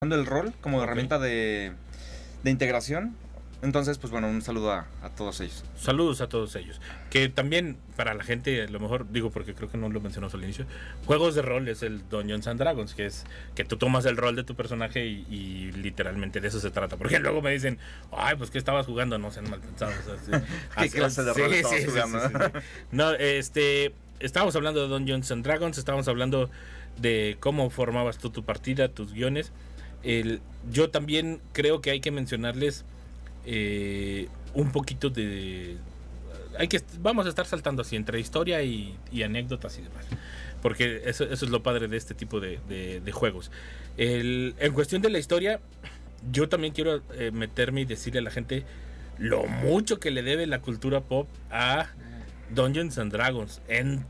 el rol como herramienta de integración. Entonces, pues bueno, un saludo a todos ellos. Saludos a todos ellos. Que también, para la gente, a lo mejor, digo porque creo que no lo mencionamos al inicio, juegos de rol es el Dungeons and Dragons, que es que tú tomas el rol de tu personaje y literalmente de eso se trata. Porque luego me dicen, ay, pues ¿qué estabas jugando? No sean mal pensados. ¿Qué clase de rol estabas jugando? Sí. No, estábamos hablando de Dungeons and Dragons, estábamos hablando de cómo formabas tú tu partida, tus guiones. Yo también creo que hay que mencionarles un poquito de... vamos a estar saltando así entre historia y anécdotas y demás, porque eso es lo padre de este tipo de juegos. En cuestión de la historia, yo también quiero meterme y decirle a la gente lo mucho que le debe la cultura pop a Dungeons and Dragons en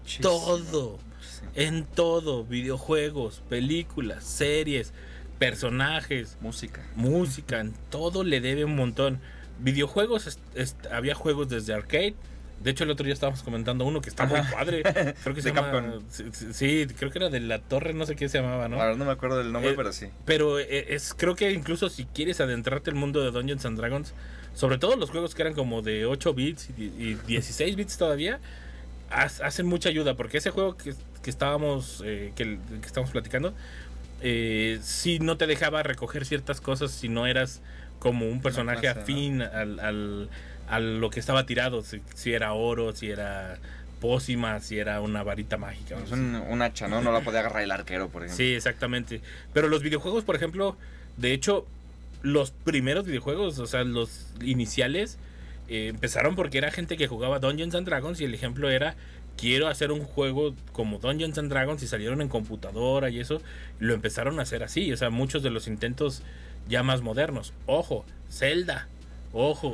todo, videojuegos, películas, series, personajes, música, en todo le debe un montón. Videojuegos, había juegos desde arcade. De hecho, el otro día estábamos comentando uno que está muy padre. Creo que se llama Capcom. Sí, creo que era de la torre, no sé qué se llamaba, ¿no? Ahora no me acuerdo del nombre, pero sí. Pero creo que incluso si quieres adentrarte al mundo de Dungeons and Dragons, sobre todo los juegos que eran como de 8 bits y 16 bits todavía, hacen mucha ayuda, porque ese juego que estábamos platicando, sí no te dejaba recoger ciertas cosas si no eras como un personaje afín, ¿no? a lo que estaba tirado, si era oro, si era pócima, si era una varita mágica. Es un hacha, ¿no? No la podía agarrar el arquero, por ejemplo. Sí, exactamente. Pero los videojuegos, por ejemplo, de hecho, los primeros videojuegos, o sea, los iniciales, empezaron porque era gente que jugaba Dungeons and Dragons y el ejemplo era: quiero hacer un juego como Dungeons and Dragons, y salieron en computadora y eso, lo empezaron a hacer así. O sea, muchos de los intentos ya más modernos. Ojo, Zelda. Ojo,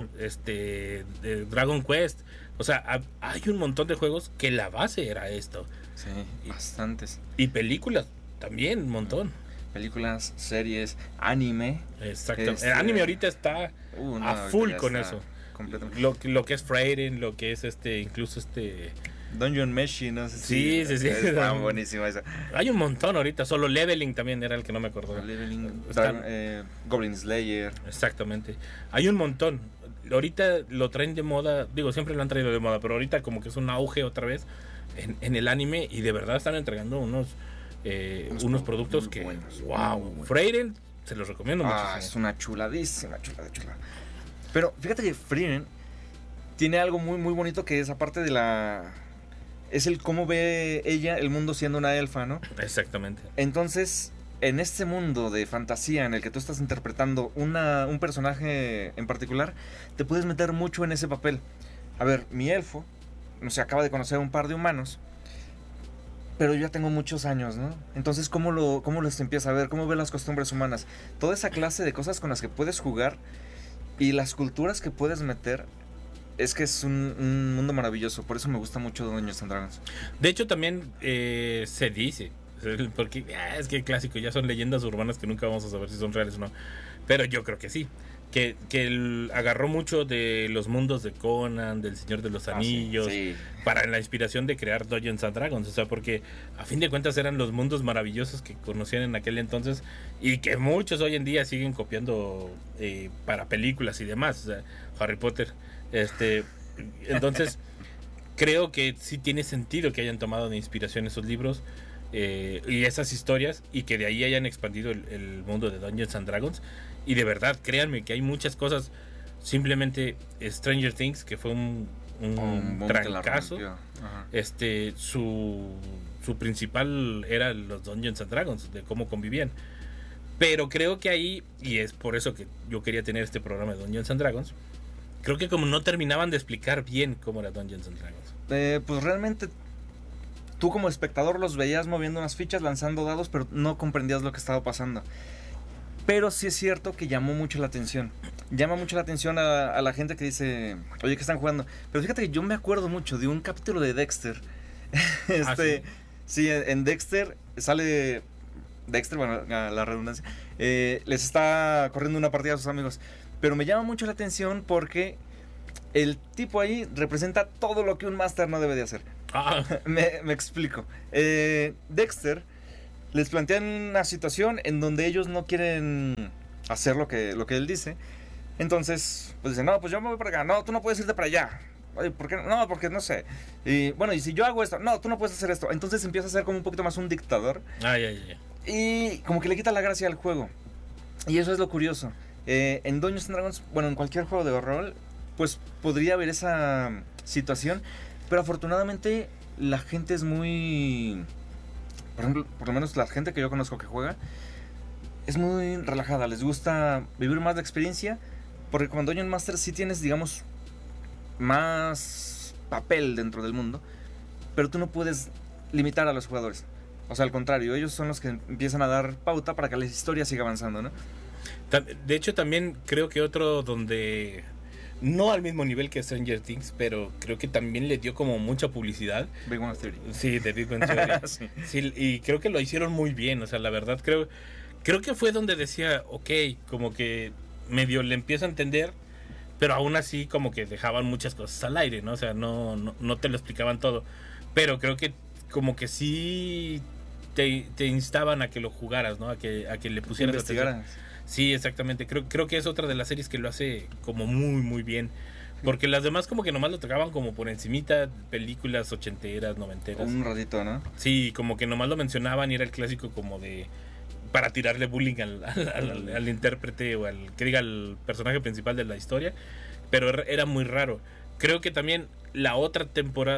Dragon Quest. O sea, hay un montón de juegos que la base era esto. Sí, bastantes. Y películas también, un montón. Películas, series, anime. Exacto. El anime ahorita está a full con eso. Lo que es Frieren, lo que es incluso Dungeon Meshi, no sé si... Sí. Está buenísimo eso. Hay un montón ahorita. Solo Leveling también era el que no me acuerdo. Goblin Slayer. Exactamente. Hay un montón. Ahorita lo traen de moda. Digo, siempre lo han traído de moda, pero ahorita como que es un auge otra vez en el anime. Y de verdad están entregando unos productos que... Buenos, wow. Frieren, se los recomiendo muchísimo. Es una chuladísima. Pero fíjate que Frieren tiene algo muy, muy bonito, que es aparte de es el cómo ve ella el mundo siendo una elfa, ¿no? Exactamente. Entonces, en este mundo de fantasía en el que tú estás interpretando un personaje en particular, te puedes meter mucho en ese papel. A ver, mi elfo, no sé, acaba de conocer un par de humanos, pero yo ya tengo muchos años, ¿no? Entonces, ¿cómo los empieza a ver? ¿Cómo ve las costumbres humanas? Toda esa clase de cosas con las que puedes jugar y las culturas que puedes meter. Es que es un mundo maravilloso. Por eso me gusta mucho Dungeons and Dragons. De hecho, también se dice, porque es que clásico, ya son leyendas urbanas que nunca vamos a saber si son reales o no, pero yo creo que sí, que él agarró mucho de los mundos de Conan, del Señor de los Anillos, sí. Para la inspiración de crear Dungeons and Dragons. O sea, porque a fin de cuentas eran los mundos maravillosos que conocían en aquel entonces y que muchos hoy en día siguen copiando para películas y demás. O sea, Harry Potter. Entonces creo que sí tiene sentido que hayan tomado de inspiración esos libros y esas historias, y que de ahí hayan expandido el mundo de Dungeons and Dragons. Y de verdad, créanme que hay muchas cosas. Simplemente Stranger Things, que fue un trancazo. Su principal era los Dungeons and Dragons, de cómo convivían. Pero creo que ahí, y es por eso que yo quería tener este programa de Dungeons and Dragons, creo que como no terminaban de explicar bien cómo era Dungeons and Dragons. Pues realmente tú como espectador los veías moviendo unas fichas, lanzando dados, pero no comprendías lo que estaba pasando. Pero sí es cierto que llamó mucho la atención. Llama mucho la atención a la gente que dice, oye, ¿qué están jugando? Pero fíjate que yo me acuerdo mucho de un capítulo de Dexter. Sí, en Dexter sale... Dexter, bueno, la redundancia. Les está corriendo una partida a sus amigos. Pero me llama mucho la atención porque el tipo ahí representa todo lo que un máster no debe de hacer. Me explico. Dexter les plantean una situación en donde ellos no quieren hacer lo que él dice. Entonces, pues dicen, no, pues yo me voy para acá. No, tú no puedes irte para allá. Oye, ¿por qué? No, porque no sé. Y bueno, y si yo hago esto, no, tú no puedes hacer esto. Entonces empieza a ser como un poquito más un dictador. Y como que le quita la gracia al juego. Y eso es lo curioso. En Dungeons and Dragons, bueno, en cualquier juego de rol, pues podría haber esa situación. Pero afortunadamente la gente es muy... Por ejemplo, por lo menos la gente que yo conozco que juega, es muy relajada. Les gusta vivir más la experiencia. Porque con Dungeon Master sí tienes, digamos, más papel dentro del mundo. Pero tú no puedes limitar a los jugadores. O sea, al contrario, ellos son los que empiezan a dar pauta para que la historia siga avanzando, ¿no? De hecho, también creo que otro donde... No al mismo nivel que Stranger Things, pero creo que también le dio como mucha publicidad. Big Bang Theory. Sí, de Big Bang Theory. Sí. Sí, y creo que lo hicieron muy bien. O sea, la verdad, creo que fue donde decía, ok, como que medio le empiezo a entender, pero aún así como que dejaban muchas cosas al aire, ¿no? O sea, no te lo explicaban todo. Pero creo que como que sí te instaban a que lo jugaras, ¿no? A que le pusieras atención. Sí, exactamente. Creo que es otra de las series que lo hace como muy, muy bien. Porque las demás como que nomás lo tocaban como por encimita, películas ochenteras, noventeras. Un ratito, ¿no? Sí, como que nomás lo mencionaban y era el clásico como de... para tirarle bullying al intérprete o al al personaje principal de la historia. Pero era muy raro. Creo que también el otro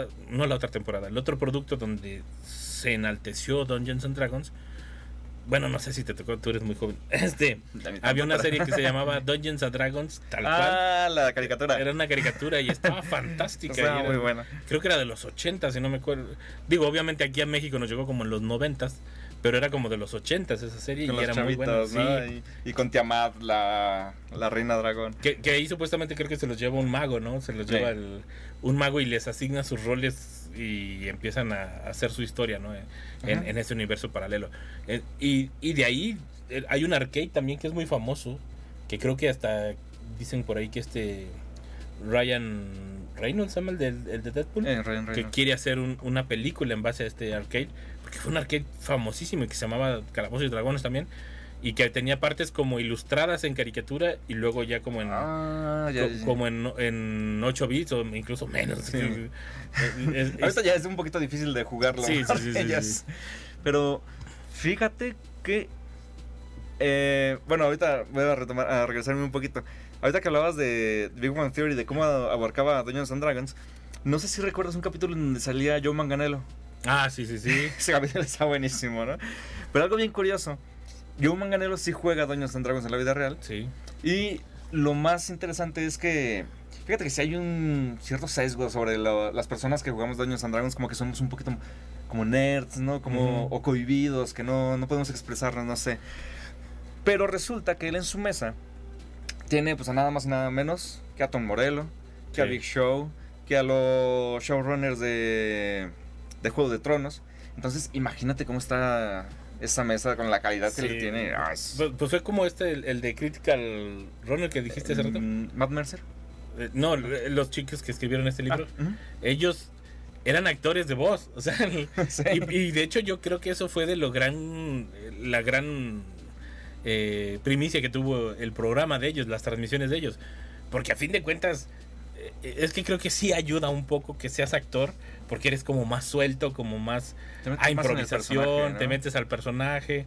producto donde se enalteció Dungeons and Dragons, bueno, no sé si te tocó, tú eres muy joven. Había una serie que se llamaba Dungeons and Dragons, tal cual. Ah, la caricatura. Era una caricatura y estaba fantástica. Estaba muy buena. Creo que era de los 80, si no me acuerdo. Digo, obviamente aquí a México nos llegó como en los 90, pero era como de los 80 esa serie con y era chavitos, muy buena. ¿no? Sí. Y con Tiamat, la reina dragón. Que ahí supuestamente creo que se los lleva un mago, ¿no? Se los lleva un mago y les asigna sus roles y empiezan a hacer su historia, ¿no? En ese universo paralelo. Y de ahí hay un arcade también que es muy famoso, que creo que hasta dicen por ahí que Ryan Reynolds, ¿se llama el de Deadpool? Que quiere hacer una película en base a este arcade, porque fue un arcade famosísimo y que se llamaba Calabozos y Dragones también, y que tenía partes como ilustradas en caricatura y luego ya como en como en 8 bits o incluso menos. Sí. Ahorita ya es un poquito difícil de jugarlo. Sí. Pero fíjate que bueno, ahorita voy a regresarme un poquito. Ahorita que hablabas de Big Bang Theory, de cómo abarcaba Dungeons and Dragons, no sé si recuerdas un capítulo en donde salía Joe Manganiello. Ah, sí. Ese capítulo está buenísimo, ¿no? Pero algo bien curioso, Joe Manganiello sí juega Dungeons and Dragons en la vida real. Sí. Y lo más interesante es que, fíjate que si hay un cierto sesgo sobre las personas que jugamos Dungeons and Dragons, como que somos un poquito como nerds, ¿no? Como o cohibidos, que no podemos expresarnos, no sé. Pero resulta que él en su mesa tiene pues a nada más y nada menos que a Tom Morello, que a Big Show, que a los showrunners de Juego de Tronos. Entonces imagínate cómo está esa mesa con la calidad que le tiene. Pues fue como el de Critical Role que dijiste hace rato. Matt Mercer. No, los chicos que escribieron este libro, ellos eran actores de voz, o sea, sí. y de hecho yo creo que eso fue de la gran primicia que tuvo el programa de ellos, las transmisiones de ellos, porque a fin de cuentas es que creo que sí ayuda un poco que seas actor, porque eres como más suelto, como más a improvisación, ¿no? Te metes al personaje.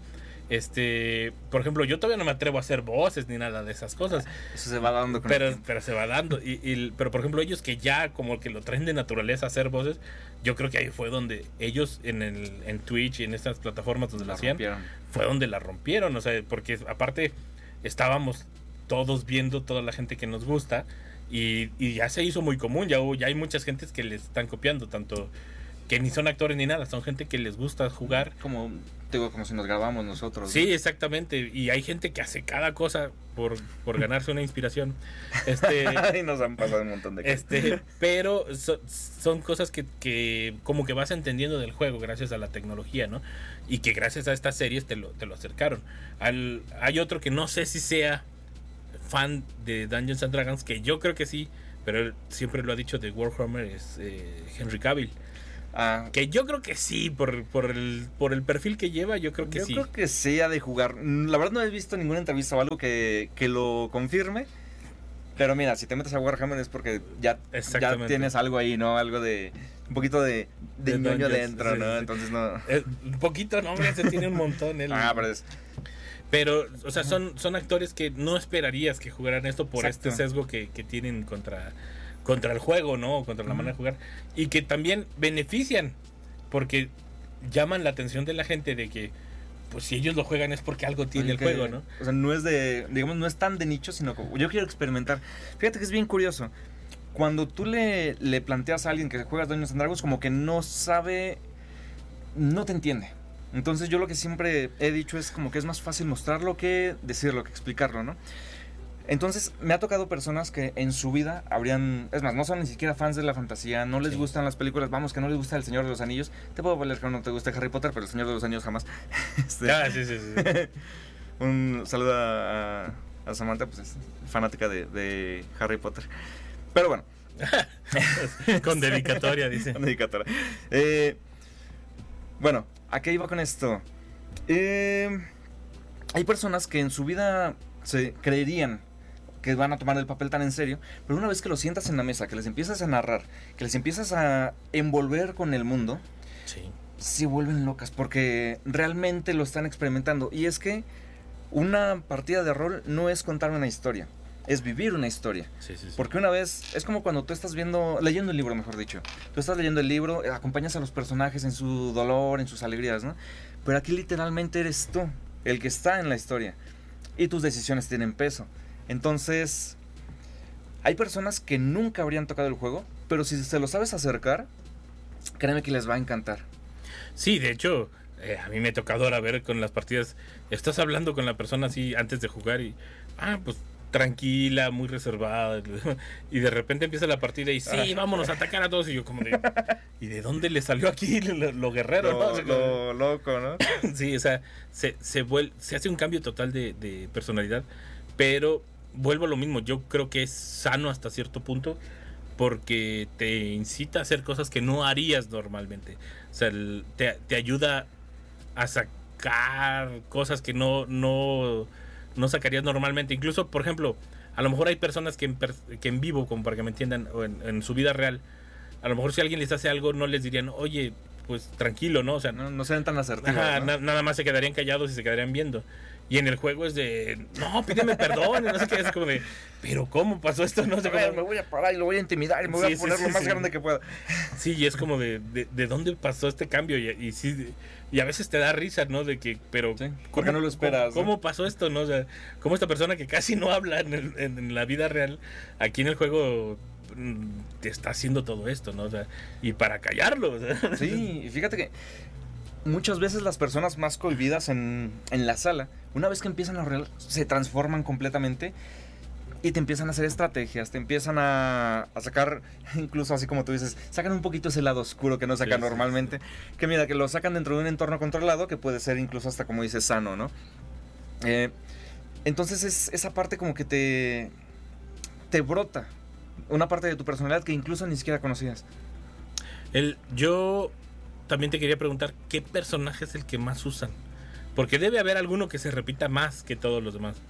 Por ejemplo, yo todavía no me atrevo a hacer voces ni nada de esas cosas. Eso se va dando con pero se va dando. Pero por ejemplo, ellos que ya como que lo traen de naturaleza a hacer voces, yo creo que ahí fue donde ellos en Twitch y en estas plataformas donde lo hacían, fue donde la rompieron. O sea, porque aparte estábamos todos viendo, toda la gente que nos gusta, y ya se hizo muy común. Ya hay muchas gentes que les están copiando, tanto que ni son actores ni nada, son gente que les gusta jugar. Como si nos grabamos nosotros. Sí, ¿no? Exactamente. Y hay gente que hace cada cosa por ganarse una inspiración. Y nos han pasado un montón de cosas. Pero son cosas que como que vas entendiendo del juego gracias a la tecnología, ¿no? Y que gracias a estas series te lo acercaron. Hay otro que no sé si sea fan de Dungeons and Dragons, que yo creo que sí, pero él siempre lo ha dicho de Warhammer, es Henry Cavill. Que yo creo que sí, por el perfil que lleva, yo creo que sí. Yo creo que sí ha de jugar. La verdad no he visto ninguna entrevista o algo que lo confirme. Pero mira, si te metes a Warhammer es porque ya tienes algo ahí, ¿no? Algo de... Un poquito de ñoño dentro, ¿no? Sí. Entonces no... Un poquito, no, hombre, se tiene un montón. Pero, o sea, son actores que no esperarías que jugaran esto por este sesgo que tienen contra el juego, ¿no? Contra la manera de jugar. Y que también benefician, porque llaman la atención de la gente de que, pues si ellos lo juegan es porque algo tiene el juego, ¿no? O sea, no es digamos, no es tan de nicho, sino como yo quiero experimentar. Fíjate que es bien curioso. Cuando tú le planteas a alguien que juega Dungeons and Dragons, como que no sabe, no te entiende. Entonces yo lo que siempre he dicho es como que es más fácil mostrarlo que decirlo, que explicarlo, ¿no? Entonces me ha tocado personas que en su vida es más, no son ni siquiera fans de la fantasía, no les gustan las películas, vamos, que no les gusta El Señor de los Anillos. Te puedo valer que no te guste Harry Potter, pero El Señor de los Anillos jamás. Sí. Un saludo a Samantha, pues es fanática de Harry Potter. Pero bueno. Con dedicatoria, dice. Con dedicatoria. Bueno, ¿a qué iba con esto? Hay personas que en su vida se creerían que van a tomar el papel tan en serio, pero una vez que lo sientas en la mesa, que les empiezas a narrar, que les empiezas a envolver con el mundo, se vuelven locas porque realmente lo están experimentando. Y es que una partida de rol no es contar una historia, es vivir una historia. Porque una vez, es como cuando tú estás leyendo el libro, mejor dicho. Tú estás leyendo el libro, acompañas a los personajes en su dolor, en sus alegrías, ¿no? Pero aquí literalmente eres tú, el que está en la historia. Y tus decisiones tienen peso. Entonces, hay personas que nunca habrían tocado el juego, pero si se lo sabes acercar, créeme que les va a encantar. Sí, de hecho, a mí me ha tocado ahora ver con las partidas, estás hablando con la persona así antes de jugar y, pues tranquila, muy reservada, y de repente empieza la partida y sí, vámonos a atacar a todos, y yo como de, ¿y de dónde le salió aquí lo guerrero? ¿No? Lo loco, ¿no? Sí, o sea, se hace un cambio total de personalidad, pero vuelvo a lo mismo, yo creo que es sano hasta cierto punto, porque te incita a hacer cosas que no harías normalmente. O sea, te ayuda a sacar cosas que no sacarías normalmente. Incluso, por ejemplo, a lo mejor hay personas que en vivo, como para que me entiendan, o en su vida real, a lo mejor si alguien les hace algo, no les dirían, oye, pues tranquilo, ¿no? O sea, no sean tan asertivos. ¿No? Nada más se quedarían callados y se quedarían viendo. Y en el juego es de, no, pídeme perdón, no sé qué, es como de, pero ¿cómo pasó esto? No sé, me voy a parar y lo voy a intimidar y me voy a poner lo más grande que pueda. Sí, y es como de dónde pasó este cambio, y sí, y a veces te da risa, ¿no? De que, pero porque no lo esperas. ¿Cómo pasó esto, no? O sea, cómo esta persona que casi no habla en la vida real, aquí en el juego te está haciendo todo esto, ¿no? O sea, y para callarlo, o sea. Sí, y fíjate que muchas veces las personas más cohibidas en la sala, una vez que empiezan a hablar, se transforman completamente y te empiezan a hacer estrategias, te empiezan a sacar, incluso así como tú dices, sacan un poquito ese lado oscuro que no sacan normalmente, que mira, que lo sacan dentro de un entorno controlado, que puede ser incluso hasta, como dices, sano, ¿no? Entonces es esa parte como que te brota una parte de tu personalidad que incluso ni siquiera conocías. Yo también te quería preguntar, ¿qué personaje es el que más usan? Porque debe haber alguno que se repita más que todos los demás.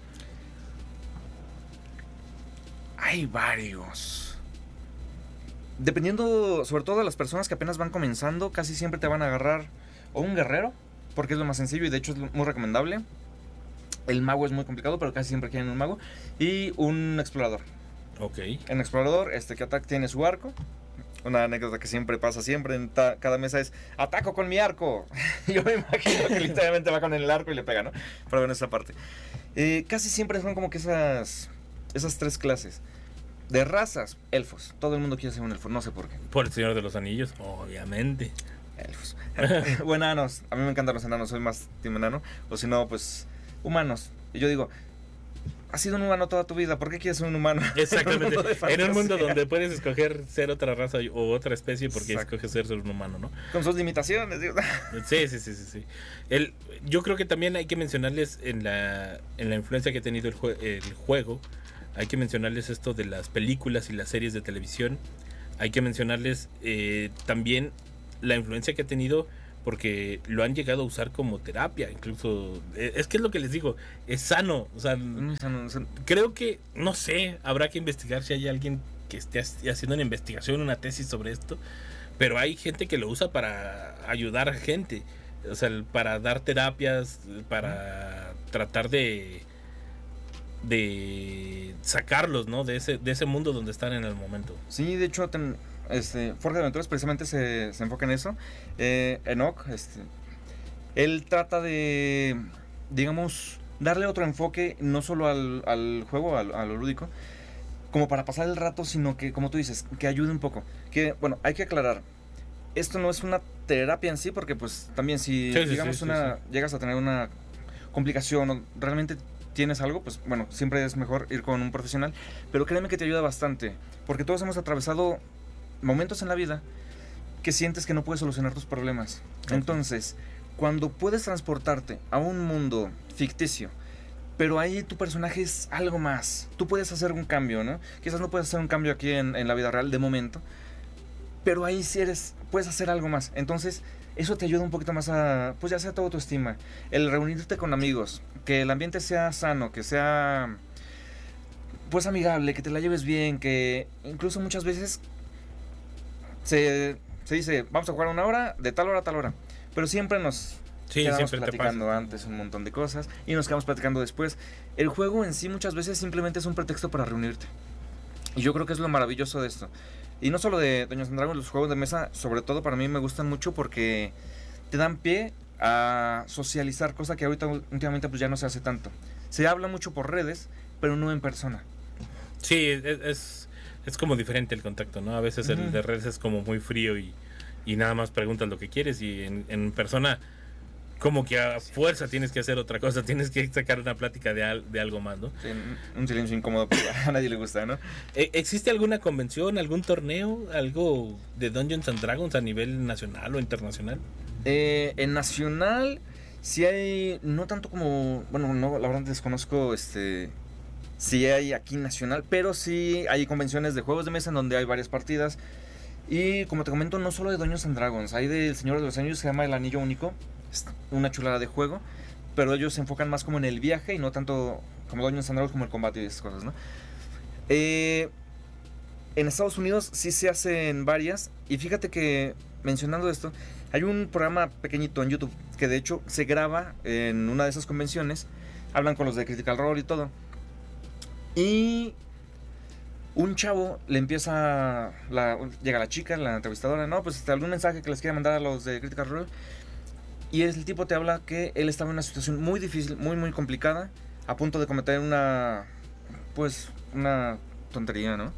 Hay varios. Dependiendo, sobre todo de las personas que apenas van comenzando, casi siempre te van a agarrar o un guerrero, porque es lo más sencillo y de hecho es muy recomendable. El mago es muy complicado, pero casi siempre quieren un mago. Y un explorador. Ok. En explorador, que ataque tiene su arco. Una anécdota que siempre pasa, siempre en cada mesa es, ataco con mi arco. Yo me imagino que literalmente va con el arco y le pega, ¿no? Pero bueno, esa parte. Casi siempre son como que esas tres clases. De razas, elfos. Todo el mundo quiere ser un elfo, no sé por qué. Por el Señor de los Anillos, obviamente. Elfos. O enanos. A mí me encantan los enanos, soy más team enano. O si no, pues, humanos. Y yo digo, has sido un humano toda tu vida, ¿por qué quieres ser un humano? Exactamente. En un mundo donde puedes escoger ser otra raza o otra especie, porque escoges ser un humano, ¿no? Con sus limitaciones, digo. Sí. Yo creo que también hay que mencionarles en la influencia que ha tenido el juego, hay que mencionarles esto de las películas y las series de televisión. Hay que mencionarles también la influencia que ha tenido, porque lo han llegado a usar como terapia, incluso. Es que es lo que les digo, es sano. O sea, Muy sano, o sea, creo que, no sé, habrá que investigar si hay alguien que esté haciendo una investigación, una tesis sobre esto, pero hay gente que lo usa para ayudar a gente, o sea, para dar terapias, para tratar de sacarlos, ¿no? De ese mundo donde están en el momento. sí, de hecho, Forja de Aventuras precisamente se enfoca en eso. Enoch, él trata de, digamos, darle otro enfoque, no solo al juego, a lo lúdico, como para pasar el rato, sino que, como tú dices, que ayude un poco. Que, bueno, hay que aclarar, esto no es una terapia en sí, porque pues también si, Sí, digamos, sí. llegas a tener una complicación o realmente tienes algo, pues bueno, siempre es mejor ir con un profesional, pero créeme que te ayuda bastante, porque todos hemos atravesado momentos en la vida que sientes que no puedes solucionar tus problemas. Okay. Entonces, cuando puedes transportarte a un mundo ficticio, pero ahí tu personaje es algo más, tú puedes hacer un cambio, ¿no? Quizás no puedes hacer un cambio aquí en la vida real de momento, pero ahí sí puedes hacer algo más. Entonces, eso te ayuda un poquito más a, pues ya sea tu autoestima, el reunirte con amigos, que el ambiente sea sano, que sea, pues amigable, que te la lleves bien, que incluso muchas veces se dice, vamos a jugar una hora, de tal hora a tal hora, pero siempre nos quedamos platicando antes un montón de cosas y nos quedamos platicando después. El juego en sí muchas veces simplemente es un pretexto para reunirte. Y yo creo que es lo maravilloso de esto. Y no solo de Dungeons and Dragons, los juegos de mesa, sobre todo para mí me gustan mucho porque te dan pie a socializar, cosa que ahorita últimamente pues ya no se hace tanto. Se habla mucho por redes, pero no en persona. Sí, es como diferente el contacto, ¿no? A veces el de redes es como muy frío y nada más preguntas lo que quieres, y en persona como que a fuerza tienes que hacer otra cosa, tienes que sacar una plática de algo más, ¿no? Sí, un silencio incómodo, pues a nadie le gusta, ¿no? ¿Existe alguna convención, algún torneo, algo de Dungeons and Dragons a nivel nacional o internacional? En nacional, sí hay, no tanto como, bueno, no, la verdad desconozco, sí hay aquí nacional, pero sí hay convenciones de juegos de mesa en donde hay varias partidas. Y como te comento, no solo de Dungeons and Dragons, hay del Señor de los Anillos, se llama El Anillo Único, es una chulada de juego, pero ellos se enfocan más como en el viaje y no tanto como Dungeons and Dragons como el combate y esas cosas, ¿no? En Estados Unidos sí se hacen varias, y fíjate que, mencionando esto, hay un programa pequeñito en YouTube que de hecho se graba en una de esas convenciones, hablan con los de Critical Role y todo, y un chavo le empieza, llega la chica, la entrevistadora, no, pues algún mensaje que les quiera mandar a los de Critical Role, y el tipo te habla que él estaba en una situación muy difícil, muy muy complicada, a punto de cometer una tontería, ¿no?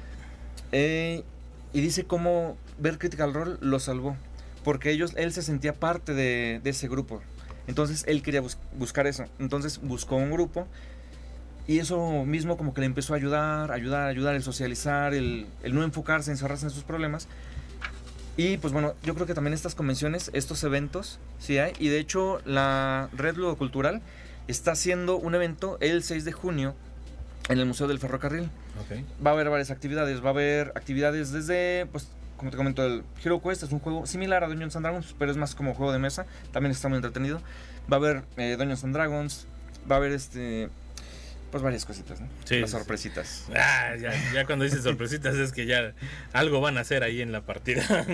Y dice cómo ver Critical Role lo salvó, porque él se sentía parte de ese grupo, entonces él quería buscar eso, entonces buscó un grupo. Y eso mismo como que le empezó a ayudar, el socializar, el no enfocarse, encerrarse en sus problemas. Y pues bueno, yo creo que también estas convenciones, estos eventos, sí hay. Y de hecho la Red Ludocultural está haciendo un evento el 6 de junio en el Museo del Ferrocarril. Okay. Va a haber varias actividades, desde, pues como te comento, el Hero Quest es un juego similar a Dungeons and Dragons, pero es más como juego de mesa, también está muy entretenido. Va a haber Dungeons and Dragons, va a haber pues varias cositas, ¿no? Sí, las sorpresitas. Ya cuando dices sorpresitas es que ya algo van a hacer ahí en la partida.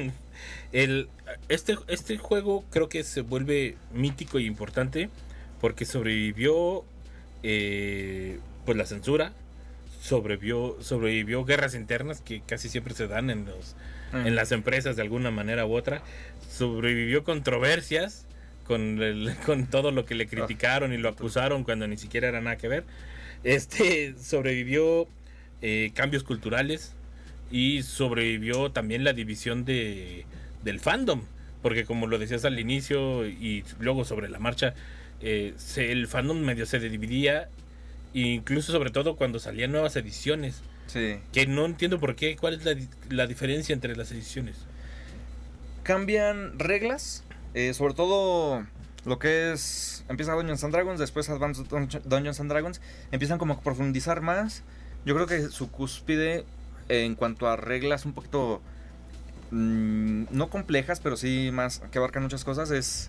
Este juego creo que se vuelve mítico y importante porque sobrevivió pues la censura, sobrevivió guerras internas que casi siempre se dan en las empresas de alguna manera u otra, sobrevivió controversias con todo lo que le criticaron y lo acusaron cuando ni siquiera era nada que ver. Sobrevivió cambios culturales y sobrevivió también la división del fandom, porque como lo decías al inicio y luego sobre la marcha, el fandom medio se dividía, incluso sobre todo cuando salían nuevas ediciones. Sí. Que no entiendo por qué, cuál es la diferencia entre las ediciones. Cambian reglas, sobre todo lo que es, empieza Dungeons and Dragons, después Advanced Dungeons and Dragons, empiezan como a profundizar más. Yo creo que su cúspide en cuanto a reglas un poquito no complejas, pero sí más que abarcan muchas cosas, es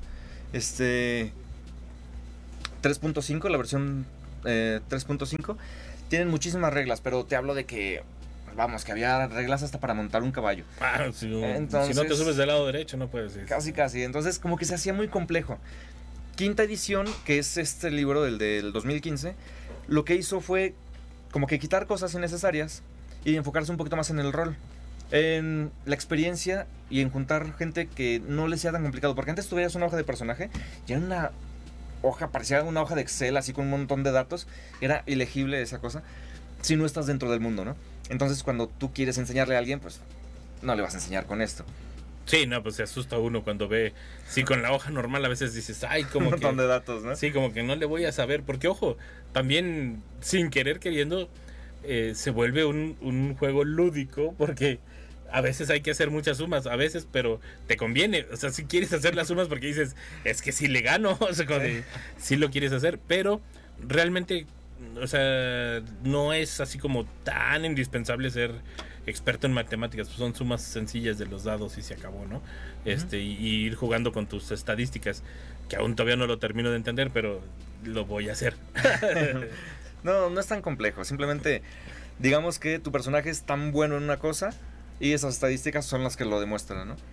3.5, la versión 3.5. Tienen muchísimas reglas, pero te hablo de que, vamos, que había reglas hasta para montar un caballo. Entonces, si no te subes del lado derecho, no puedes ir. Casi. Entonces, como que se hacía muy complejo. Quinta edición, que es este libro del 2015, lo que hizo fue como que quitar cosas innecesarias y enfocarse un poquito más en el rol, en la experiencia y en juntar gente que no les sea tan complicado. Porque antes tú veías una hoja de personaje y era una hoja, parecía una hoja de Excel así con un montón de datos. Era ilegible esa cosa si no estás dentro del mundo, ¿no? Entonces cuando tú quieres enseñarle a alguien, pues no le vas a enseñar con esto. Sí, no, pues se asusta uno cuando ve. Sí, con la hoja normal a veces dices, ay, como un montón que. de datos, ¿no? Sí, como que no le voy a saber. Porque, ojo, también sin querer queriendo, se vuelve un juego lúdico. Porque a veces hay que hacer muchas sumas, a veces, pero te conviene. O sea, si quieres hacer las sumas porque dices, es que si le gano, o sea, si lo quieres hacer. Pero realmente, o sea, no es así como tan indispensable ser experto en matemáticas, pues son sumas sencillas de los dados y se acabó, ¿no? Y ir jugando con tus estadísticas, que aún todavía no lo termino de entender, pero lo voy a hacer. No es tan complejo, simplemente digamos que tu personaje es tan bueno en una cosa y esas estadísticas son las que lo demuestran, ¿no?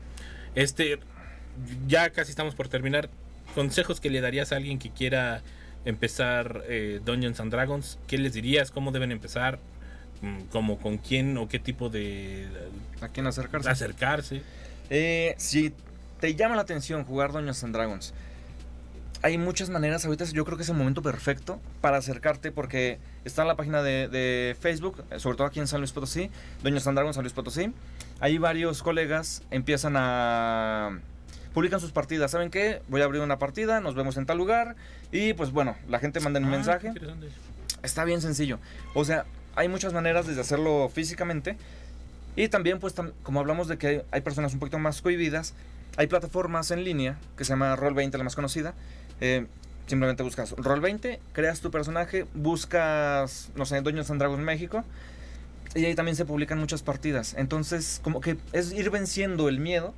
Ya casi estamos por terminar. Consejos que le darías a alguien que quiera empezar Dungeons and Dragons, ¿qué les dirías? ¿Cómo deben empezar? ¿Como con quién o qué tipo de... ¿A quién acercarse? Si te llama la atención jugar Dungeons and Dragons, hay muchas maneras. Ahorita yo creo que es el momento perfecto para acercarte, porque está en la página de Facebook, sobre todo aquí en San Luis Potosí, Dungeons and Dragons San Luis Potosí. Ahí varios colegas empiezan a... publican sus partidas. ¿Saben qué? Voy a abrir una partida, nos vemos en tal lugar. Y pues bueno, la gente manda un mensaje. Está bien sencillo. O sea, hay muchas maneras de hacerlo físicamente. Y también, pues, como hablamos de que hay personas un poquito más cohibidas, hay plataformas en línea que se llama Roll20, la más conocida. Simplemente buscas Roll20, creas tu personaje, buscas, no sé, Dungeons and Dragons México, y ahí también se publican muchas partidas. Entonces, como que es ir venciendo el miedo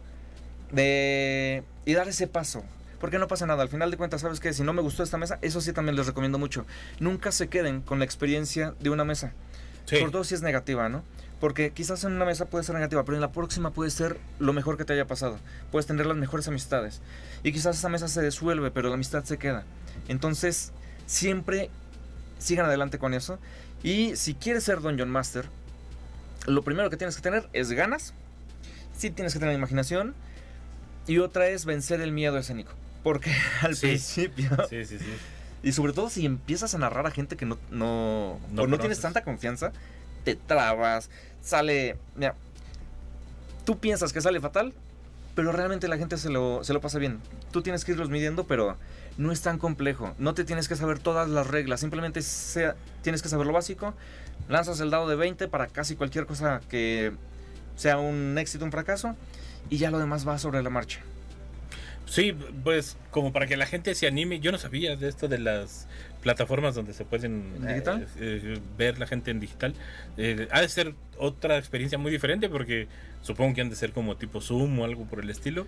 y dar ese paso. Porque no pasa nada, al final de cuentas, ¿sabes qué? Si no me gustó esta mesa, eso sí también les recomiendo mucho. Nunca se queden con la experiencia de una mesa. Sí. Sobre todo si es negativa, ¿no? Porque quizás en una mesa puede ser negativa, pero en la próxima puede ser lo mejor que te haya pasado. Puedes tener las mejores amistades. Y quizás esa mesa se disuelve, pero la amistad se queda. Entonces, siempre sigan adelante con eso. Y si quieres ser Dungeon Master, lo primero que tienes que tener es ganas. Sí tienes que tener imaginación. Y otra es vencer el miedo escénico. Porque al principio... Sí. Y sobre todo si empiezas a narrar a gente que no tienes tanta confianza, te trabas, sale... Mira, tú piensas que sale fatal, pero realmente la gente se lo pasa bien. Tú tienes que irlos midiendo, pero no es tan complejo. No te tienes que saber todas las reglas, simplemente tienes que saber lo básico. Lanzas el dado de 20 para casi cualquier cosa que sea un éxito o un fracaso, y ya lo demás va sobre la marcha. Sí, pues como para que la gente se anime. Yo no sabía de esto de las plataformas donde se pueden ver la gente en digital. Ha de ser otra experiencia muy diferente, porque supongo que han de ser como tipo Zoom o algo por el estilo.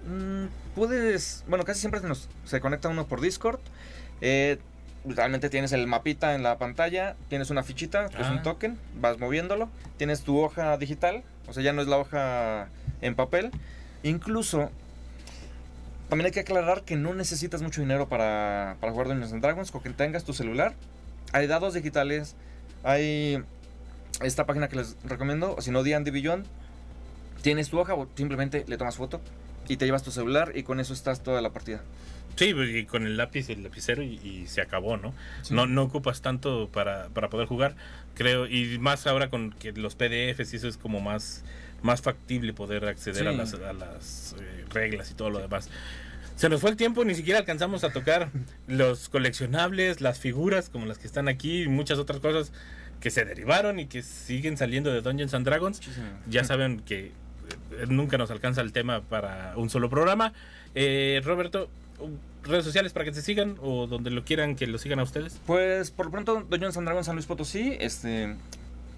Bueno, casi siempre se conecta uno por Discord. Realmente tienes el mapita en la pantalla, tienes una fichita, que es un token, vas moviéndolo, tienes tu hoja digital, o sea, ya no es la hoja en papel. Incluso también hay que aclarar que no necesitas mucho dinero para jugar Dungeons and Dragons. Con que tengas tu celular, hay dados digitales, hay esta página que les recomiendo, o si no, D&D Beyond. Tienes tu hoja, o simplemente le tomas foto y te llevas tu celular, y con eso estás toda la partida. Sí, y con el lápiz, el lapicero, y se acabó, ¿no? Sí. No ocupas tanto para poder jugar, creo, y más ahora con que los PDFs y eso es como más factible poder acceder a las reglas y todo lo demás. Se nos fue el tiempo, ni siquiera alcanzamos a tocar los coleccionables, las figuras como las que están aquí y muchas otras cosas que se derivaron y que siguen saliendo de Dungeons and Dragons. Ya saben que nunca nos alcanza el tema para un solo programa. Roberto, redes sociales para que te sigan, o donde lo quieran que lo sigan a ustedes. Pues por lo pronto Dungeons and Dragons San Luis Potosí,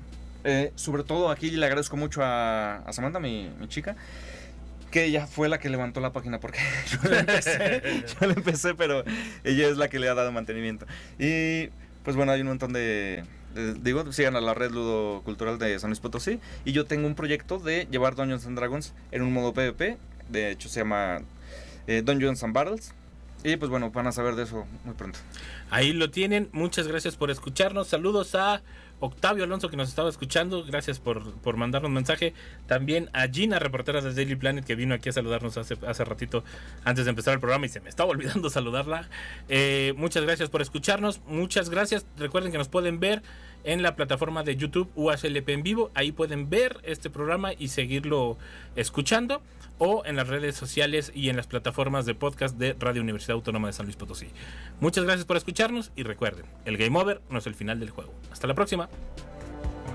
Sobre todo aquí le agradezco mucho a Samantha, mi chica, que ella fue la que levantó la página, porque yo la empecé, pero ella es la que le ha dado mantenimiento. Y pues bueno, hay un montón digo, sigan a la red ludocultural de San Luis Potosí, y yo tengo un proyecto de llevar Dungeons and Dragons en un modo PvP, de hecho se llama Dungeons and Battles, y pues bueno, van a saber de eso muy pronto. Ahí lo tienen, muchas gracias por escucharnos, saludos a Octavio Alonso que nos estaba escuchando, gracias por mandarnos un mensaje, también a Gina, reportera de Daily Planet, que vino aquí a saludarnos hace ratito antes de empezar el programa y se me estaba olvidando saludarla. Muchas gracias por escucharnos, muchas gracias, recuerden que nos pueden ver en la plataforma de YouTube UHLP en vivo, ahí pueden ver este programa y seguirlo escuchando, o en las redes sociales y en las plataformas de podcast de Radio Universidad Autónoma de San Luis Potosí. Muchas gracias por escucharnos y recuerden, el Game Over no es el final del juego. Hasta la próxima.